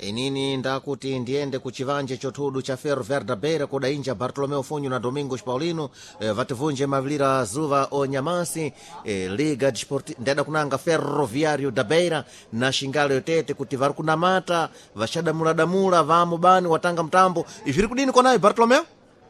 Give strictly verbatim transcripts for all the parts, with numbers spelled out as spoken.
inini ndakuti ndiende kuchivanje chotudu cha Ferro Verde Beira kudainja Bartolomeo Funho na Domingos Paulino e, vativunje mavilira zuva o Nyamasi e, Liga Desportiva ndenda kunanga Ferroviário da Beira na Xingale yotete kuti vari kunamata vachadamuladamula vamo bani watanga mtambo iviri kudini konayo Bartolomeo.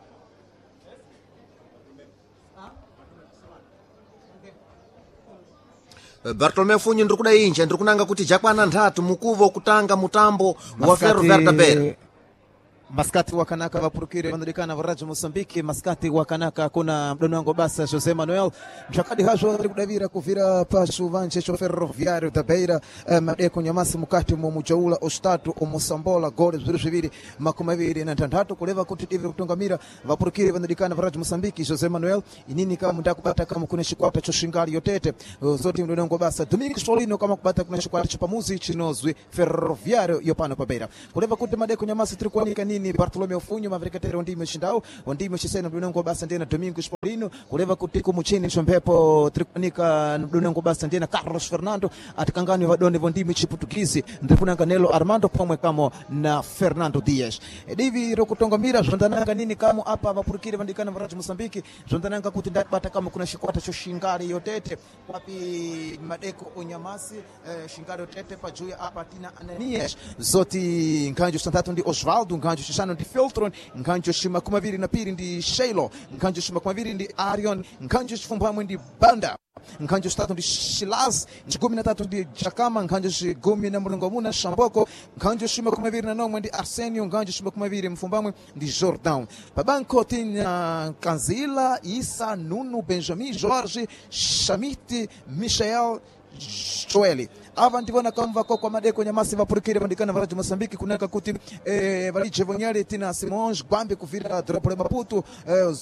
Bartolomeo Funho ndiri kudainja ndiri kunanga kuti jakwana nthatu mukuvo kutanga mutambo wa Ferro Verde Beira. Maskati wakanaka vapurukire vanadikana varaji Mosambiki. Maskati wakanaka kuna mdono wangu basa Jose Manuel mchakadi hajo ari kudavira kuvira pasu vanje cho Ferroviário da Beira madeko Nyamasi mukati mu mujaula ostatu omusambola gole zviru zviviri makumi aviri na ntandatu kuleva kuti divire kutungamira vapurukire vanadikana varaji Mosambiki Jose Manuel inini kama ndakubata kama kuna chikwata cho Xingale yotete zoti mdono wangu basa Domingos Paulino kama kubata kuna chikwata cha pamuzi chinozwi Ferroviário yopano pa Beira kuleva kuti madeko Nyamasi trikuanika ni Bartolomeo Funho mavrikatero ndime chindao ndime chisena mdunango basa ndena Domingos Paulino kuleva kuti kumuchini chompepo trikunika mdunango basa ndena Carlos Fernando atikangani vadone ndime chiputukizi ndikunanga Nelo Armando pomwe kamo na Fernando Dias divi rokutongamira zondananga nini kamo apa vapurukire vandikana varaji Mosambiki zondananga kuti ndabata kama kuna shikwata cho Xingale yotete wapi madeko Onyamasi eh, Xingale yotete pajuya apa tina Ananias zoti nkanjo santatu ndi Osvaldo nkanjo shano ndi Filtron nkanjo shima kumaviri na piri ndi Sheilo nkanjo shima kumaviri ndi Arion nkanjo shifumbamwe ndi Banda nkanjo statu ndi Shilaz ngumi na tatu ndi Jakama nkanjo shigumi na mulungu muna Shamboko nkanjo shima kumaviri na nomwe ndi Arsenio nkanjo shima kumaviri mfumbamwe ndi Jordan babanko tina Kanzila Isa Nuno Benjamin Jorge Shamiti Michael Joeli ava ndivona kama kwa madeko Nyamasi vapurukire vandikana varaji Mosambiki kunaka kuti eh, valije vonyali tina Simões Gwambe kuvira Drapole Maputo eh,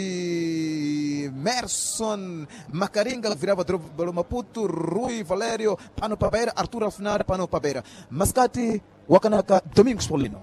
zoti Merson Macaringa virava Drapole Maputo Rui Valério pano pa Beira Arthur Alfinar pano pa Beira Maskati wakanaka Domingos Paulino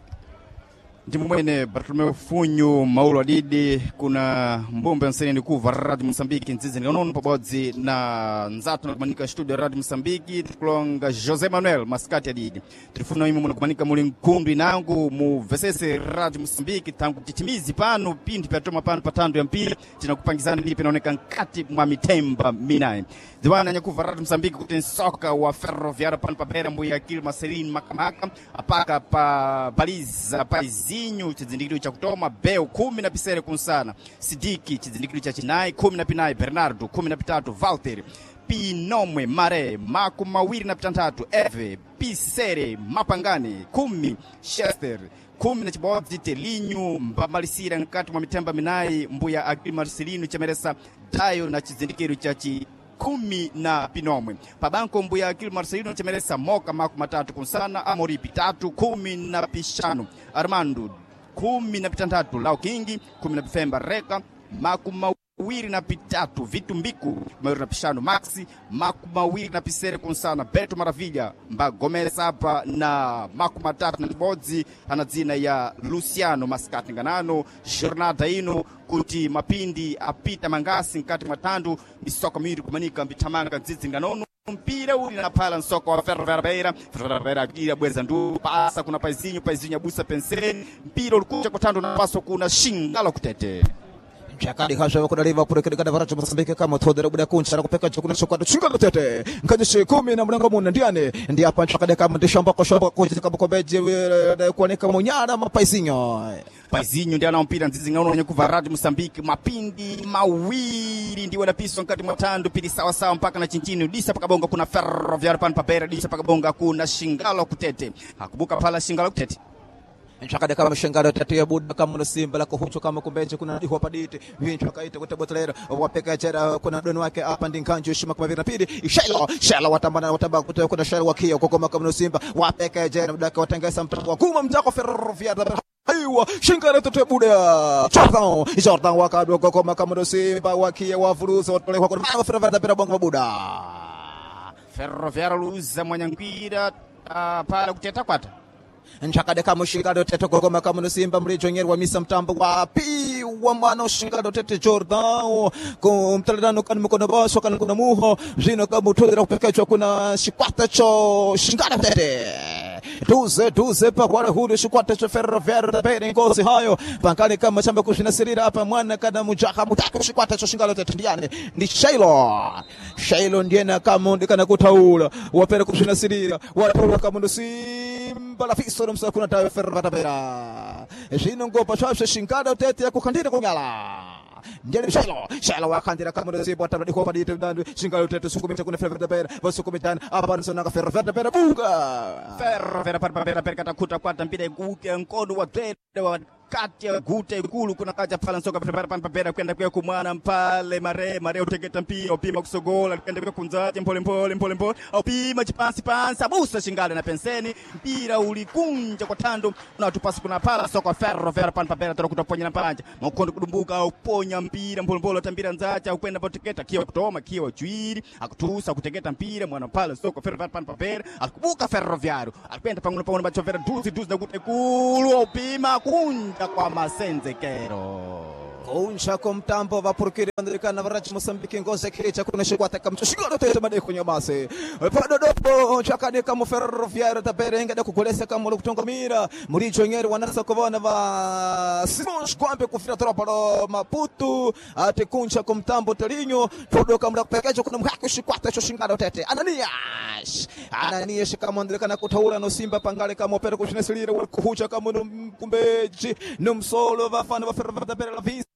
ndi mwene Bartolomeo Funho Maulo Adidi kuna mbombe nseni kuva Radio Mosambiki nzizi nganono pabodzi na nzatu nakumanika studio Radio Mosambiki tukulonga Jose Manuel Maskati Adidi tilifuna imi muna kumanika muli nkundu inangu mu vesese Radio Mosambiki tangu titimizi pano pindi patoma pano patando ya mpira tina kupangizana mbili pinaoneka nkati mwa mitemba minae ziwana nyakuva Radio Mosambiki kuti soka wa Ferroviário pano pa Beira mbuya Akili Marcelino Makamaka apaka pa baliza paizi Zinho chizindikiro cha kutoma Beu kumi na pisere kunsana Sidiki chizindikiro cha chinai kumi na pinai Bernardo kumi na pitatu Valter Pinomwe Mare Maku mawiri na pitantatu Eve Pisere Mapangani kumi Chester kumi na chibodzi Telinho mbamalisira nkati mwa mitemba minai mbuya Akili Marcelino chameresa Dayo na chizindikiro cha chi kumi na pinomwe pabanko mbuya Akili Marcelino chameresa Moka maku matatu kunsana Amori pitatu kumi na pishano Armando kumi na pitantatu Lao Kingi kumi na pifemba Reka maku mawiri na pitatu Vitu Mbiku mawiri na pishano Maxi maku mawiri na pisere kunsana Beto Maravilha mba Gomez hapa na maku matatu na bodzi anadzina ya Luciano Maskati nganano jornada ino kuti mapindi apita mangasi nkati matandu misoka miri kumanika mbitamanga nzizi nganono mpira uli na pala nsoko wa Ferroviário Beira Ferroviário akira bweza ndu pasa kuna Paizinho Paizinho abusa penseni mpira ulikuja kwa tando na paso kuna Xingale kutete Jakadi hasha wako daliva purukire kada varaji Mosambiki kama thodera buda kuncha na kupeka chakuna chokado Xingale tete nkanje kumi na mlango muna ndiane ndi hapa chakade kama ndishamba kwa shamba kwa kama kobeje kuoneka monyana mapaizinho Paizinho ndiana mpira nzizi ngano nyakuva Radio Mosambiki mapindi mawiri ndi wanapiso nkati matando pili sawa sawa mpaka na chinchini disa pakabonga kuna Ferroviário pano pa Beira disa pakabonga kuna Xingale kutete hakubuka pala Xingale kutete Nchakade kama Xingale tete ya buda kama Simba la kuhucho kama kumbeje kuna ndi hopaditi vincho kaita kuta botlera wapeka chera kuna doni wake hapa ndi nkanjo shima kwa vira pili Shelo Shelo watambana watamba kuta kuna Shelo wakia kwa kama kama Simba wapeka chera mdaka watangasa mtatu wa kuma mjako Ferroviário aiwa Xingale tete buda Jordan Jordan wakadwa kwa kama kama Simba wakia wafuruza watole kwa kwa Ferroviário da bongo buda Ferroviário luza mwanyankwira uh, pala kuteta kwata Nchakade kama Xingale tete kogoma kama Simba mrijo nyeri wa misa mtambo wapi wa mwana Xingale tete Jordan kumtalano kan mkono baso kan kuna muho zino kama utodera kupekechwa kuna shikwata cho Xingale tete tuze tuze pa kwa huru shikwata cha Ferroviario da Beira ngozi hayo pankali kama chamba kushinasirira hapa mwana kana mujaka mutaka shikwata cha shingalo tetendiane ni Shailo Shailo ndiye na kama ndikana kutaula wapera kushinasirira watola kama ndo Simba la fiso msa kuna tayo Ferroviario da Beira eshino ngopa cha shingalo tete ya kukandira kunyala ndiye Shailo Shailo wakandira kama ndo Simba tabadi kwa padite ndandu shingalo tete sukumita kuna Ferroviario da Beira vasukumitana hapa nsona ka Ferroviario da Beira bunga Ferroviario da Beira perkata kuta kwata mpira guke nkondo wa tete wa kati ya gute ikulu kuna kaja pala nsoka prepara pan papera kwenda kwa kumwana mpale mare mare utegeta mpira upima kusogola kwenda kwa kunzaje mpole mpole mpole mpole upima chipansi pansa busa shingale na penseni mpira ulikunja kwa tando na tupasi kuna pala soka Ferroviario pan papera toro kutoponya na panja makondo kudumbuka uponya mpira mpole mpole tambira nzacha ukwenda poteketa kiwa kutoma kiwa juiri akutusa kutegeta mpira mwana pala soka Ferroviario pan papera akubuka Ferroviario akwenda panguno panguno bachovera duzi duzi na gute ikulu upima kunja kwa masenzekero Uncha kumtambo vapurukiri vandikana varachi Mosambiki ngoze kicha kuna shikwata kama shigoro tete made kunyamase pado dopo chakade kama Ferroviario da Beira ingada kugolesa kama lukutonga mira muricho ngeri wanasa kubona va Simons kwambe kufira tropa lo Maputo ate kuncha kumtambo talinyo todo kama kupekecho kuna mhako shikwata cho shingado tete Ananias Ananias kama ndikana kutaula no Simba pangale kama opera kushinesilira kuhucha kama kumbeji numsolo vafana va Ferroviario da Beira la visa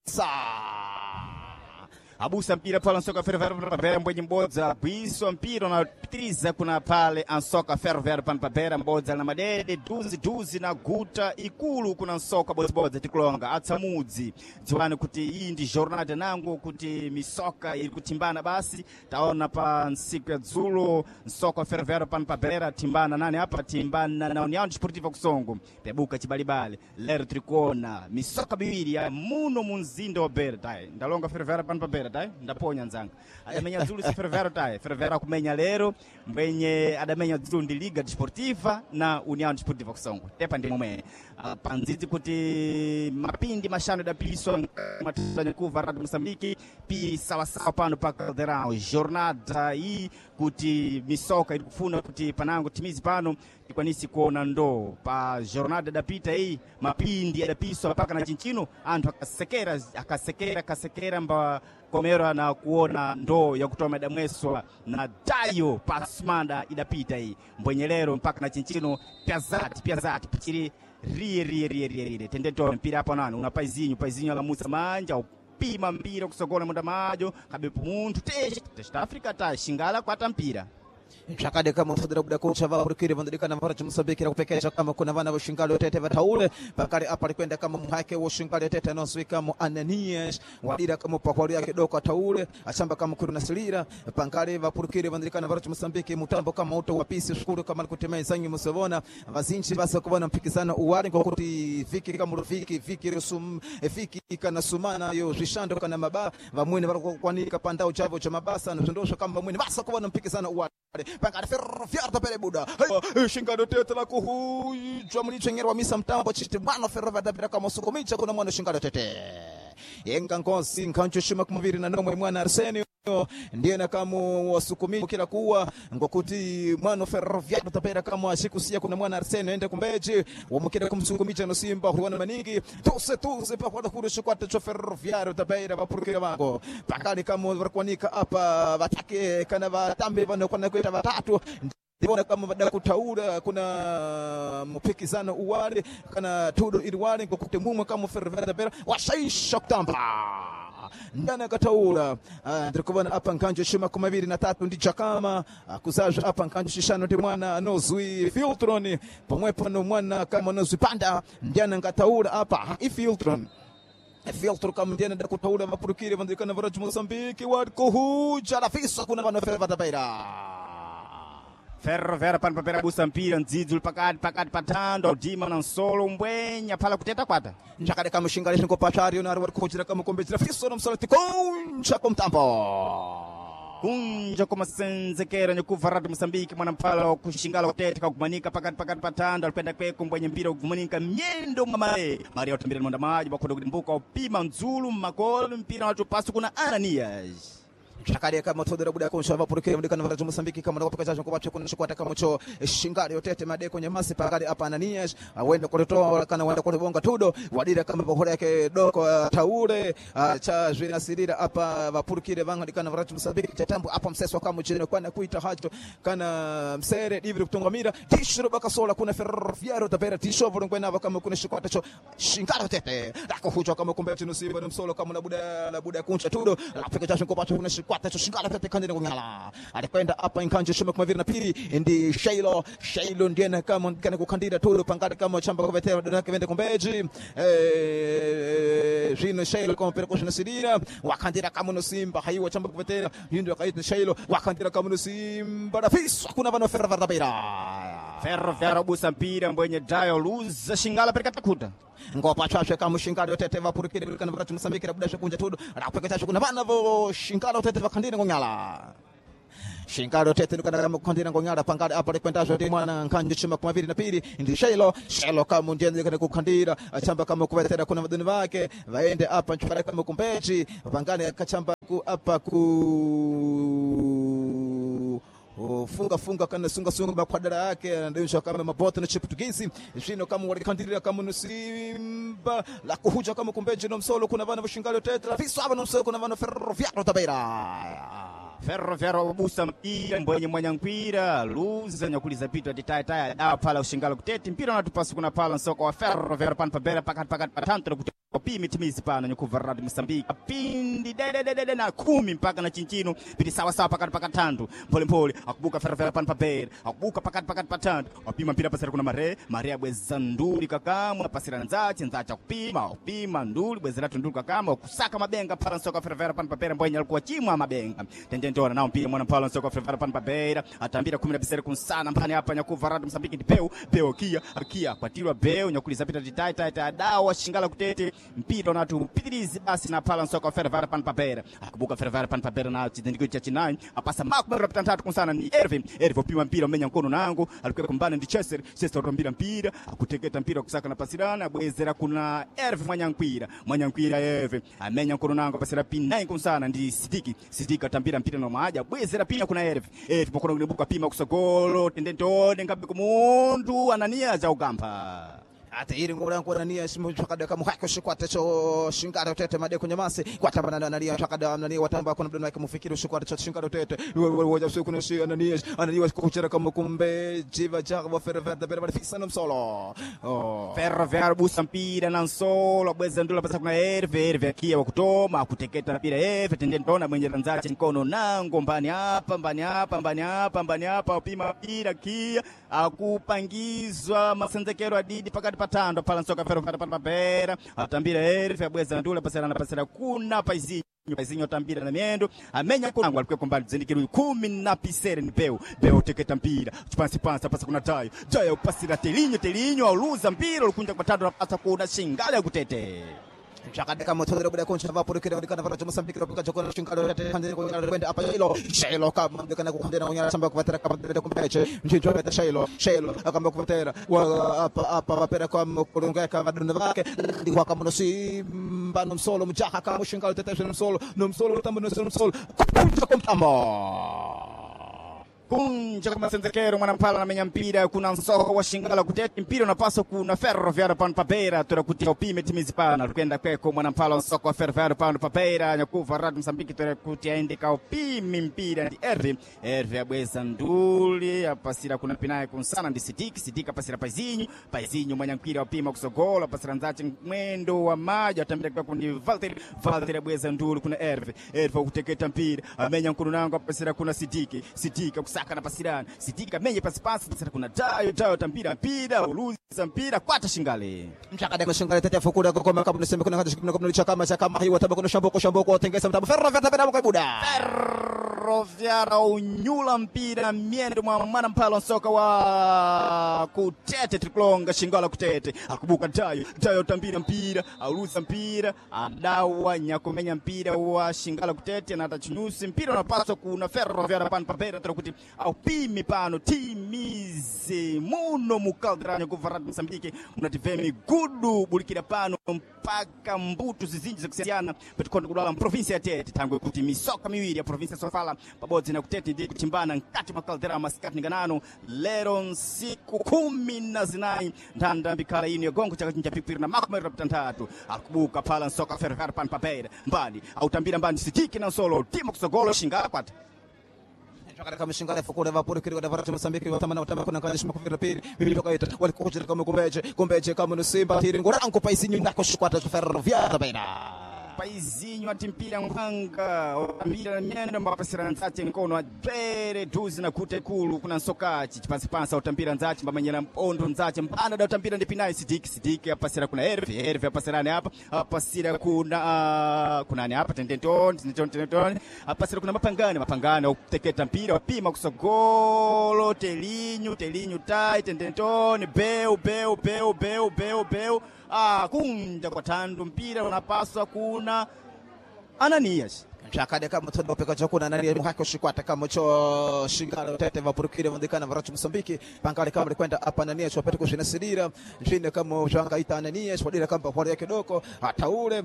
abusa mpira pala nsoka Ferroviario da Beira mbwenye mbodza biso mpira na pitiriza kuna pale ansoka Ferroviario pan papera mbodza na madede duzi duzi na guta ikulu kuna nsoka bodzi bodzi tikulonga atsamudzi dziwani kuti iyi ndi jornada nangu kuti misoka ili kutimbana basi taona pa siku ya dzulo nsoka Ferroviario pan papera timbana nani hapa timbana na União Desportiva Kusongo pebuka chibalibale lero trikona misoka miwiri ya muno munzindo wa Beira tai ndalonga Ferroviario pan papera tai ndaponya nzanga adamenya dzulo si Ferroviario tai Ferroviario kumenya lero mbenye adamenya dzulo ndi Liga Desportiva na União Desportiva Kusongo tepa ndi momwe uh, panzizi kuti mapindi mashano da piso matizani kuva Radio Mosambiki pi sawa sawa pano pa Caldeirão jornada hii kuti misoka ilikufuna kuti panango timizi pano ikwanisi kuona ndo pa jornada da pita hii mapindi da piso paka na chinchino antu akasekera akasekera akasekera mba komero na kuona ndo ya kutoa madamweswa na dayo pasmanda idapita hii mbwenyelero mpaka na chinchino piazati piazati pichiri rie rie rie rie rie tendeto mpira hapo nani unapaizinyo paizinyo la Musa manja upima mpira kusogola muda majo kabepu muntu teshe teshe Afrika ta shingala kwa tampira chakade kama mfadhila buda kocha vapurukiri vandikana varachi Mosambiki na kupekesha kama kuna vana washingalo tete vataule bakari hapa alikwenda kama mhake washingalo tete na swika mu Ananias wadira kama pakwari yake doko taule achamba kama kuna silira pankale vapurukiri vandikana varachi Mosambiki mutambo kama auto wapisi shukuru kama kutemea sanyu musovona vazinchi basa kubona mpikisana uwari kwa kuti fiki kama rafiki fiki resum fiki kana sumana yo rishando kana maba vamwene varokwanika pandao chavo cha mabasa na tondosho kama mwene basa kubona mpikisana uwari Pangada Ferroviario da Beira buda shingado tete la kuhu jomuli chengerwa misa mtambo chiti mwana Ferroviario da Beira kama sukumicha kuna mwana shingado tete yenga nkosi nkancho shima kumuviri na nomwe mwana Arsenio ndiye na kama wasukumicha kila kuwa ngokuti mwana Ferroviario da Beira kama ashikusia kuna mwana Arsenio ende kumbeji wamukira kumsukumicha no Simba huwana maningi tuse tuse pa kwa kuru shikwata cho Ferroviario da Beira vapurukira vango pakali kama varkwanika hapa vatake kana vatambe vano kwa kweta vatatu ndibona kama vada kutaura kuna mpikizano uwale kana tudo iliwale ngokuti mumwe kama Ferroviario da Beira washaisha kutamba ndana kataula ndikubona hapa nkanjo shima kumaviri na tatu ndi chakama kuzaje hapa nkanjo shishano ndi mwana nozwi Filtron pomwepo no mwana kama nozwi panda ndana ngataula hapa ifiltron Filtro kama ndiye nda kutaula vapurukiri vandikana varachi Mosambiki wadkuhuja la fisa kuna vano Ferroviario da Beira Ferroviario pan papera busa mpira nzidzul pakati pakati patando dima na solo mbwenya pala kuteta kwata njakade kama shingale ngo pachario na wadkuhuja kama kombezira fisa no msalati kuncha kumtambo kunja kwa masenzekera nyekuva Radio Mosambiki mwana mpala kushingala kutete kumanika pakati pakati patando alipenda kweko mbwenye mpira kumanika myendo mamae Maria utambira mwanda maji bakodo kudimbuka upima nzulu makolo mpira watu pasu kuna Ananias Shakari kama todera buda kunsha vapurukire mdikana varajo Mosambiki kama nakopa kazajo kubacho kuna shikwata kama cho shingari yotete madeko nyamasi pagari hapa Ananias awenda kutoa wala kana wenda kubonga tudo wadira kama bohora yake doko taure cha jina sirira hapa vapurukire vanga dikana varajo Mosambiki chatambo hapa mseso kama chini kwa kuita hato kana msere divri kutungamira tishiro bakasola kuna Ferroviario da Beira tishovo ngwena kama kuna shikwata cho shingari yotete dako hucho kama kumbe tino siba msolo kama na buda na buda kuncha tudo apeka chacho kubacho kuna kwata shingala tete kandine ngala alikwenda hapa inkanje shima kwa virna pili ndi Shailo Shailo ndiye na kama kana kukandira tulo pangada kama chamba kwa vetera dona kende kombeji eh jino Shailo kama pera koshina sidira wakandira kama no Simba haiwa chamba kwa vetera ndio kaita Shailo wakandira kama no Simba rafis kuna bana Ferro Verde Beira Ferroviario Busampira mbwenye dayo luza shingala pereka takuta ngopa chashe kama shingala tete vapurukire kana varacho Mosambiki rabda shakunja tudo rapeka chashe kuna bana vo shingala tete vakandira ngala shingalo tete nukana kama kukandira ngonyala pangada hapa likwenda zote mwana nkanje chima kwa vili na pili ndi Shailo Shailo kama ndiye kana kukandira achamba kama kuvetera kuna madini wake vaende hapa nchipara kama kumbeji pangane kachamba ku hapa ku funga funga kana sunga sunga makwadara yake ndio kama maboto na Chiputugizi jino kama walikandira kama no Simba la kuhuja kama kumbeji no msolo kuna vana vishingalo tete viso hapa no msolo kuna vana Ferroviario da Beira Ferroviario Busampira mbwenye mwanyankwira luza nyakuliza pito atitai tai dawa pala ushingalo kuteti mpira natupasa kuna pala nsoko wa Ferroviario pan pabera pakat pakat patanto kutopi mitimizi pana nyakuva Radio Mosambiki pindi dede dede na kumi mpaka na chinchino piti sawa sawa pakat pakat tanto pole pole akubuka Ferroviario pan pabera akubuka pakat pakat patanto opima mpira pasira kuna mare mare abweza nduli kakamu pasira nzachi nzacha kupima opima nduli bweza nduli kakamu kusaka mabenga pala nsoko Ferroviario pan pabera mbwenye alikuwa chimwa mabenga tende ndora nao mpira mwana pala nsoko Ferroviario pan pabera atambira kumi na bisere kunsana mpani hapa nyakuva Radio Mosambiki ndipeu peo kia kia kwatilwa beo nyakuliza pita titai tai tai dawa shingala kutete mpira na tupitirizi basi na pala nsoko Ferroviario pan pabera akubuka Ferroviario pan pabera na chindiko cha chinai apasa maku mara tatu kunsana ni Erve Erve pima mpira umenya mkono nangu alikuwa kumbana ndi Chester Chester rombira mpira akuteketa mpira kusaka na pasirana bwezera kuna Erve mwanyankwira mwanyankwira Erve amenya mkono nangu pasira pinai kunsana ndi Sidiki Sidiki atambira mpira no maja bwezera pina kuna Erve Erve pokono kubuka pima kusogolo tendentode ngabe kumuntu Anania za ugamba ate iri ngora ngora ni asimu chakada kama hako shikwata cho shingaro tete madeko nyamasi kwatamba na nalia chakada nani watamba kuna mdono wake mufikiri shikwata cho shingaro tete woja sio kuna shi anani anani wasikuchera kama kumbe jiva jagwa Ferroviario da Beira fisa no solo oh Ferroviario Busampira na solo bweza ndula pasa kuna Erve Erve akia wakutoma kuteketa mpira Erve tendentona mwenye ranzache mkono nango mbani hapa mbani hapa mbani hapa mbani hapa upima mpira kia akupangizwa masenzekero adidi pakati patando pala nsoka Ferroviario pan pabera atambira Erve abweza ndula pasera na pasera kuna paizinho paizinho tambira na miendo amenya kwangu alikuwa kombali zindikiro kumi na pisere ni beo beo teketa mpira chipansi pansa pasa kuna tayo tayo pasira telinyo telinyo auluza mpira ukunja kwa tando pasa kuna shingala kutete chakada kama todera buda kuncha vapurukire ndikana varajo Mosambiki robuka chokona shingalo tete kandire kwa kwenda hapa Shailo Shailo kama ndikana kukandira ngonyala samba kuvatera kama ndire kumpeche nchicho beta Shailo Shailo akamba kuvatera wa hapa hapa vapera kwa kulunga kama dunda vake ndikwa kama no Simba no msolo mjaka kama shingalo tete no msolo no msolo tambo no msolo kunja kumtambo kunja kama senzekero mwanampala na menya mpira kuna nsoko wa shingala kuteti mpira unapaswa kuna Ferroviario pan pabera tura kutia upime timizi pana tukenda kweko mwanampala nsoko wa Ferroviario pan pabera nyakuva Radio Mosambiki tura kutia indika upime mpira ndi Erve Erve abweza nduli apasira kuna pinaye kunsana ndi Sidiki Sidiki apasira paizinho paizinho mwanyampira upima kusogola apasira nzache mwendo wa maji atambira kwa kundi Valtteri Valtteri abweza nduli kuna Erve Erve kuteketa mpira amenya mkono nangu apasira kuna Sidiki Sidiki kana pasirana Sidika menye pasipasi pasira kuna dayo dayo tambira mpira uluza mpira kwata shingale mchakada kwa shingale tete fukura kwa kama kabla sema kuna kuna kuna chakama chakama hiyo tabako shamboko shamboko tengesa mtabu Ferroviario da Beira kwa buda Ferroviária unyula mpira miendo mwa mwana mpalo soka wa Kutete Triklonga Shingala Kutete akubuka Tayo Tayo tambira mpira auluza mpira adawa nyakomenya mpira wa Shingala Kutete na atachunusi mpira unapaswa kuna Ferroviária pano papera tarakuti au pimi pano timize muno mukaldranya kuvarad Msambiki unativemi gudu bulikira pano mpaka mbutu zizinji za kusiana petukonda kudala provinsia ya Tete tangu kuti misoka miwiri ya provinsia Sofala pabodzi na Kutete ndi kutimbana nkati makaldera masikati ninganano lero siku kumi na zinai ndanda mbikala ino ya gongo chaka chinja pipiri na makumeri na pitantatu akubuka pala nsoka Ferroviária pano papera mbali autambira mbandi sitiki na solo timu kusogolo Shingala kwata katika mshingale fukule vapuri kiri wadavara Msambiki watamana watamba kuna kanji shmakufira piri mimi toka ita walikujira kama kumbeje kumbeje kama nusimba tiri ngorango paisinyo ndako shikwata Ferroviária baina paizinho atimpira nganga otambira miendo mbapasira nzati nkono adwere duzi na kute kulu kuna nsokachi chipansipansa otambira nzati mbamanyera mpondo nzati mpanda da otambira ndipinayi sidiki sidiki apasira kuna herve herve apasirane hapa apasira kuna uh, kuna ni hapa tendenton tendenton tendenton apasira kuna mapangane mapangane uteketa mpira wapima kusogolo telinyu telinyu tai tendenton beu beu beu beu beu beu ah kunja kwa tandu mpira unapaswa kuna Ananias chakade kama todo peka chakuna nani muhako shikwata kama cho Shingala Kutete vapurukire vandikana varachu Msambiki pangale kama likwenda hapa Ananias wapete kushina sidira njine kama janga ita Ananias wadira kama kwa kidoko hata ule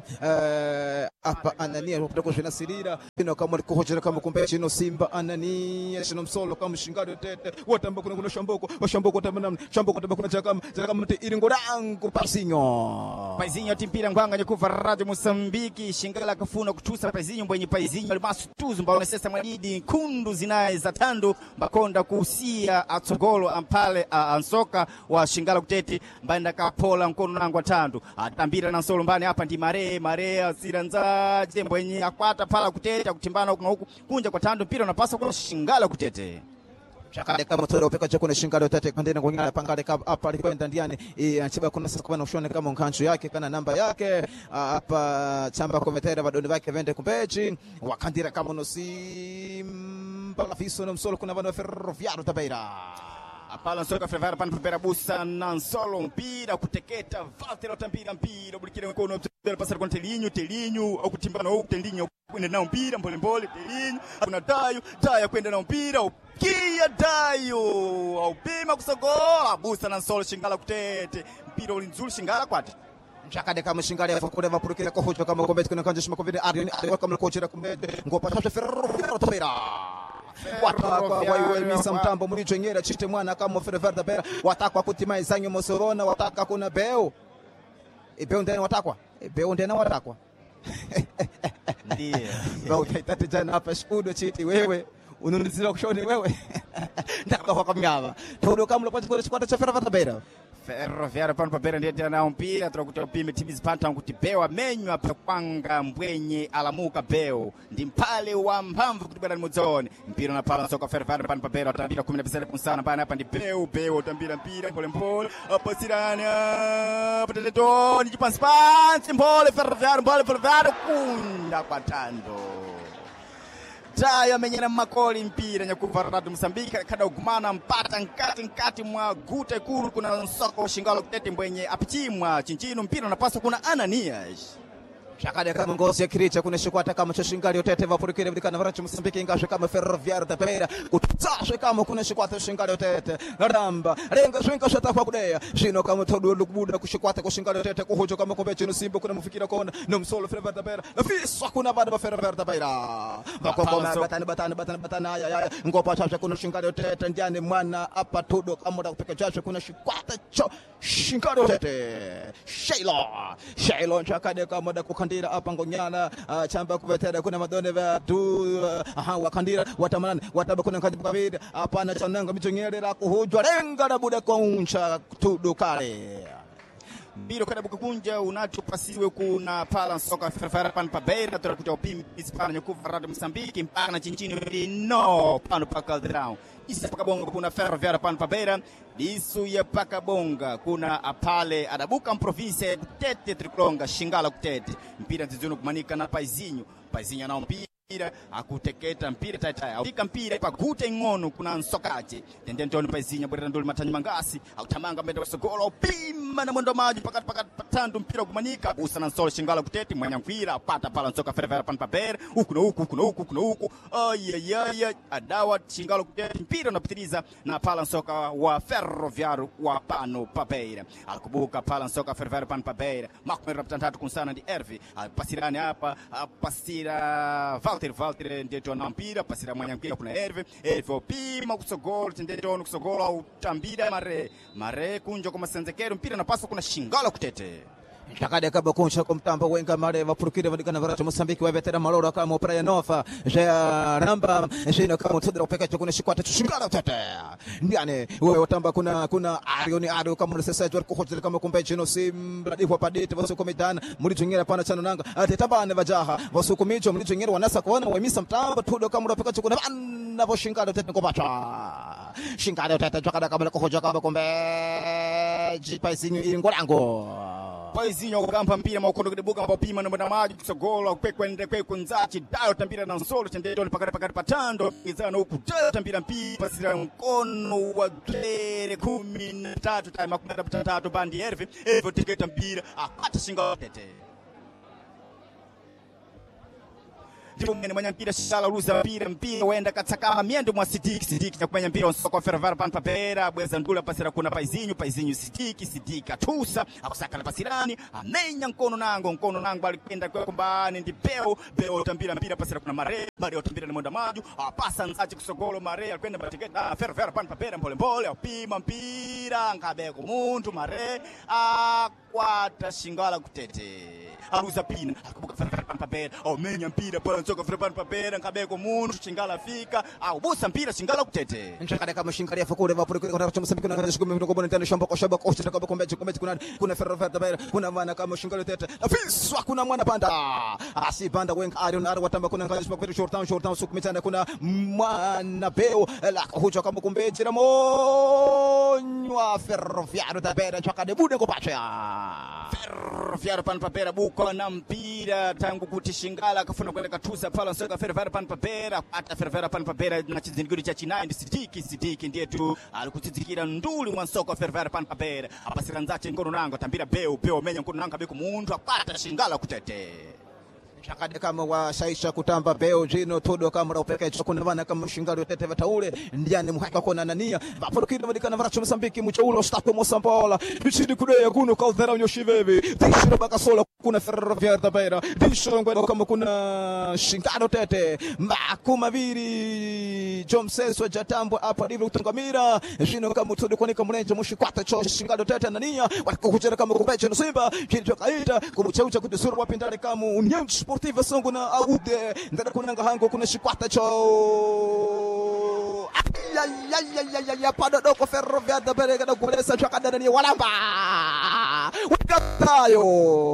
hapa uh, Ananias wapete kushina sidira ino kama likuhojera kama kumbechi ino Simba Ananias ino msolo kama Shingala Kutete watamba kuna kuna shamboko washamboko tamana shamboko tamba kuna chakama chakama mti iringo rangu Paizinho Paizinho timpira ngwanga nyekuva Radio Msambiki Shingala kafuna kutusa Paizinho mbwenye Paizinho alimasu tuzu mbao nesesa mwadidi kundu zinae za tandu mbakonda kuhusia atogolo ampale uh, ansoka wa Shingala Kutete mbanda kapola mkono nangu wa tandu atambira na nsolo mbani hapa ndi mare mare asira nzaje mbwenye akwata pala Kutete kutimbana huku na huku kunja kwa tandu mpira unapaswa kwa Shingala Kutete chakade kama todo peka chakuna Shingala Kutete kandena ngonyala pangale kama hapa alikwenda ndiani anchiba kuna sasa kwa ushone kama nkanchu yake kana namba yake hapa chamba kometera badoni wake vende kumbechi wakandira kama no Simba lafiso no msolo kuna bano Ferroviária tabeira apala nsoka Ferroviária pano papera busa na nsolo mpira kuteketa Valter otambira mpira bulikire mkono tele pasar kwa telinyu telinyu au kutimbana au telinyu kwenda na mpira mbole mbole telinyu kuna Tayo Tayo kwenda na mpira kia Tayo au pima kusogola busa na nsolo Shingala Kutete mpira ulinzuri Shingala kwati chakade kama Shingala fukule vapurukire kohojo kama kombete kuna kanje shmakuvide ari kama kochera kumbete ngopa cha Ferroviária tabeira watakwa waiwe misa mtambo muricho nyera chite mwana kama Ferroviária tabeira watakwa kutima izanyo mosorona wataka kuna beo ibeo ndene watakwa ibeo ndene watakwa ndiyo bao utaitati jana hapa shudo chiti wewe ununizira kushoni wewe ndaka kwa kamnyama todo kama lokati kwa chikwata cha Ferroviária tabeira Ferroviária pano papera ndiye tena mpira turakuta upime timizi panta kutipewa menyu hapa kwanga mbwenye alamuka beo ndi mpale wa mpamvu kutibana muzone mpira na pala soka Ferroviária pano papera tambira kumi na tisa kunsana bana hapa ndi beo beo tambira mpira pole pole hapa sirana pateleto ni chipanspansi mbole Ferroviária mbole Ferroviária kunda kwa tando Tayo amenyera makoli mpira nyakuva Radio Msambiki kada ugumana mpata nkati nkati mwa gute kuru kuna nsoko Shingala Kutete mbwenye apichimwa chinchino mpira unapaswa kuna Ananias chakade kama ngozi ya kiricha kuna shikwata kama cho Shingala Kutete vapurukire vidikana varachu Msambiki ingashe kama Ferroviária tabeira kutsashe kama kuna shikwata Shingala Kutete ramba renga shwinka shata kwa kudea shino kama todo lukubuda kushikwata kwa Shingala Kutete kuhojo kama kombechi no Simba kuna mfikira kona no msolo Ferroviária tabeira na fiswa kuna bada Ferroviária tabeira bakoko batani batani batani batani aya aya ngopa chacha kuna Shingala Kutete ndiane mwana hapa todo kama da kupeka chacha kuna shikwata cho Shingala Kutete Sheila Sheila chakade kama da kandira hapa ngonyana uh, chamba kuvetera kuna madone va tu uh, aha wakandira watamana wataba kuna kadi kabida hapa na chananga michonyerera kuhujwa renga na bude koncha tudukale Biro kada bukunja unachopasiwe kuna pala soka Ferroviária pano papera turakuta upimi ispana nyakuva Radio Msambiki mpaka na chinchini no pano pa Caldeirão isi paka bonga kuna Ferroviária pano papera disu ya paka bonga kuna apale adabuka provinsia Kutete Triklonga Shingala Kutete mpira nzizuno kumanika na Paizinho Paizinho na mpira mpira akuteketa mpira tayari afika mpira pagute ngono kuna nsokaje tende ntoni paizinya bwerera ndoli matanyi mangasi autamanga mbenda wasogolo pima na mwendo maji pakati pakati patandu mpira kumanika usana nsolo shingala kuteti mwanya mpira pata pala nsoka ferevera pan papere huku na huku huku na huku huku na huku ayayaya adawa shingala kuteti mpira unapitiliza na pala nsoka wa Ferroviário wa pano papere alikubuka pala nsoka ferevera pan papere makumera mtantatu kunsana ndi Ervi pasirani hapa pasira Walter Walter ndeto na mpira pasira mwanya mpira kuna Erve Erve pima kusogolo ndeto kusogolo utambira mare mare kunjo kwa masenzekero mpira napaswa kuna shingala kutete Chakade kaba kuncha kumtamba wenga mare vapurukire vadikana varacha Mosambiki wa vetera malora kama Praia Nova ja ramba jina kama tudra upeka chakuna shikwata shingala tete ndiane wewe watamba kuna kuna arioni ario kama sasa jwa kuhoja kama kumbe jino simba dipo padite vaso komedana muri tungira pana chana nanga atetaba ne vajaha vaso komicho muri tungira wanasa kuona wemisa mtamba tudo kama upeka chakuna na vo shingala tete ko bacha shingala tete chakada kama kuhoja kama kumbe jipaisinyo ingorango Paizinho kukampa mpira maukondo kidebuka mapopima na mwenda maji kusogolo kwekwende kwekunzachi dayo tambira na nsolo chendetoni pakati pakati patando izana huku dayo tambira mpira pasira mkono wa glere kumi na tatu tayo makumenda patantatu bandi Ervi Ervi tiketa mpira akata shinga tete ndipo mwene mwanya mpira shala ruza mpira mpira wenda katsakama miendo mwa Sidiki Sidiki na kumenya mpira nsoko Ferroviário pan papera bweza ndula pasira kuna Paizinho Paizinho Sidiki Sidiki atusa akusaka na pasirani amenya nkono nango nkono nango alikwenda kwa kumbani ndi Beo Beo tambira mpira pasira kuna Mare Mare tambira na mwenda maju apasa nsachi kusogolo Mare alikwenda batiketa Ferroviário pan papera mpole mpole apima mpira ngabeko muntu Mare akwata shingala kutete aruza pina akubuka Ferroviário pan papera amenya mpira pala nsoka Ferroviário pan papera ngabeko muntu shingala fika au busa mpira shingala kutete nchakade kama shingala ya fakure vapurukire kuna racha Mosambiki na kashikume mtu kubona tena shamba kwa shamba kwa shamba kwa kombe kombe kuna kuna Ferroviário tabera kuna mwana kama shingala tete afiswa kuna mwana panda asi panda wenga ari na watamba kuna ngalish kwa short town short town sukumitana kuna mwana Beo la huja kama kombe jira monywa Ferroviário tabera nchakade bude ko pacha Ferroviário pan papera buko na mpira tangu kuti shingala akafuna kwenda katusa pala nsoka Ferroviário pan papera ata Ferroviário pan papera na chizingiro cha Chinai ndi Sidiki Sidiki ndiye tu alikutizikira nduli mwa nsoka Ferroviário pan papera apasira nzache ngono nango tambira Beo Beo menya ngono nango beko muntu akwata shingala kutete Chakade kama wa shaisha kutamba Beo jino todo kama upeke chakuna vana kama shingalo tete vataule ndiani muhaka kona nania vapurukire vadikana varacha Mosambiki muchaulo stapo Mosambola bichidi kudeya kuno Caldera nyoshiveve tishiro bakasola kuna Ferroviário tabera tishiro ngwenda kama kuna shingalo tete makuma viri Jomseso jatambo apa divu utangamira jino kama todo kwanika mlenje mushikwata cho shingalo tete nania wakakuchera kama kumbeche no Simba kinjo kaita kumuchaucha kudusuru wapindane kama unyam Sportiva songo na aude ndada kunanga hango kuna shikwata cho ya ya ya ya ya ya pada doko Ferroviário tabera kada kulesa chakada ni walamba wakatayo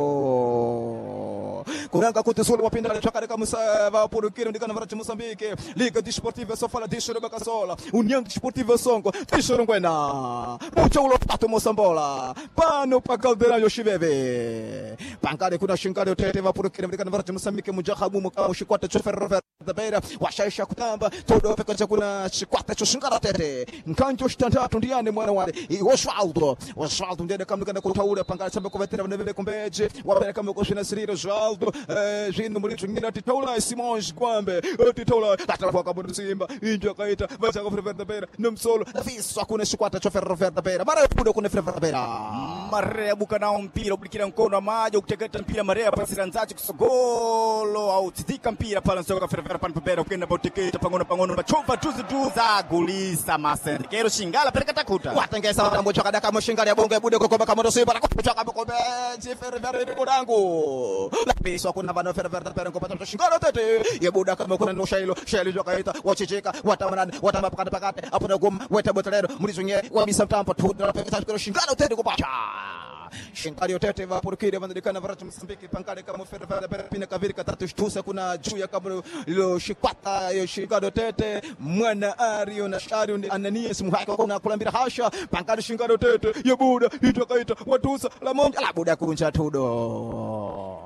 kunanga kutisulu wapindana chakada kama sava porukiro ndikana varacha Mosambiki Liga Desportiva só fala deixa do Bakasola União Desportiva Songo deixa do Nguena mucho ulo pato Mosambola pano pa Caldera yoshiveve pankade kuna shingale tete vapurukiro ndikana varacha Mosambiki mujahabu mukao shikwata cho Ferroviário tabera washaisha kutamba todo peka chakuna shikwata cho shingala tete nkanjo shitantatu ndiane mwana wale Osvaldo Osvaldo ndiye kama kana kutaula pankade chamba kuvetera vnevele kumbeje wapera kama kushina siriro Osvaldo jino mulito ngina titola Simões Gwambe titola atakuwa kama Simba injo kaita vacha kwa Ferroviário tabera nomsolo afiswa kuna shikwata cho Ferroviário tabera mara kudo kuna Ferroviário tabera Marea buka na mpira ublikira mkono maji ukuteketa mpira Marea pasira nzachi kusogolo au tizika mpira pala nsoka Ferroviário pan papera ukenda boteketa pangono pangono bachova tuzi tuza gulisa masendekero shingala pereka takuta watengesa watambo chakada kama shingala ya bonge bude kokoba kama Simba kuchoka kama kombe Ferroviário kudango lapisa kuna bana Ferroviário tabera kopata shingala tete yebuda kama kuna ndo shailo shailo jokaita wachicheka watamanani watamba pakati pakati apona gom weta botelero mulizunye wabisa mtampo tudra peketa shingala tete kupacha Shingali tete vapurukire vandikana varacha Mosambiki pankade kama Ferroviário tabera pina kaviri katatu shtusa kuna juu ya kama ilo shikwata yo shingalo tete mwana ario na shario ni Ananias muhaka kuna kulambira hasha pankade shingalo tete yebuda itokaita watusa la monja la buda kunja tudo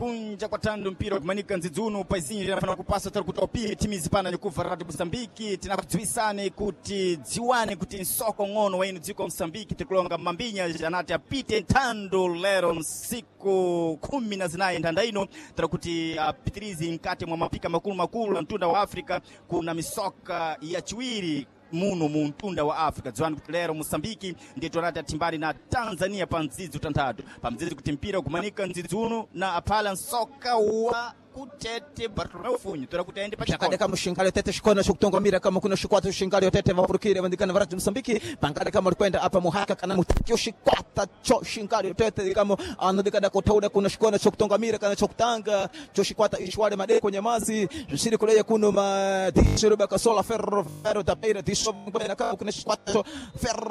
kunja kwa tando mpira kumanika nzidzunu paizinyi linafana kupasa tari kuti opiri timizi pana nyekuva Radio Mosambiki tinakudziwisane kuti dziwane kuti nsoko ng'ono wainu dziko Mosambiki tikulonga mambinya janati apite ntando lero msiku kumi na zinayi ntanda ino tara kuti apitirizi mkati mwa mapika makulu makulu mtunda wa Afrika kuna misoka ya chiwiri muno muntunda wa Afrika dzwani kuti lero Mosambiki ndiye tonata timbali na Tanzania pa mzizi utantatu pa mzizi kuti mpira kumanika nzidzunu na apala nsoka wa kutete Bartolomeu Funyu tora kutende pa chakade kama shingale tete shikona shukutongomira kama kuna shikwata shingale tete vapurukire vandikana Radio Mosambiki pangade kama likwenda apa muhaka kana mutakio shikwata cho shingale tete kama anadikada kotauda kuna shikona shukutongomira kana chokutanga cho shikwata ishwale made kwenye mazi jisiri kuleye kuno ma dishiruba kasola ferro ferro da beira disho kama kuna shikwata ferro